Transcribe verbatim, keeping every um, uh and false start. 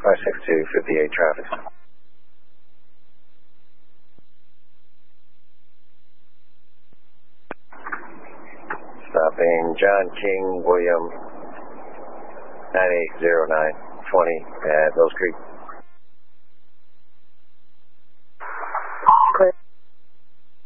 five six two, fifty-eight traffic. Stopping John King William nine eight zero nine twenty at Rose Creek.